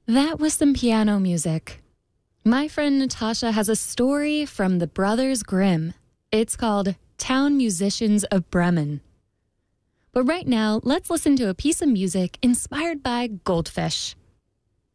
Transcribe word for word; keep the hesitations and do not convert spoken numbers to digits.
That was some piano music. My friend Natasha has a story from the Brothers Grimm. It's called Town Musicians of Bremen. But right now, let's listen to a piece of music inspired by goldfish.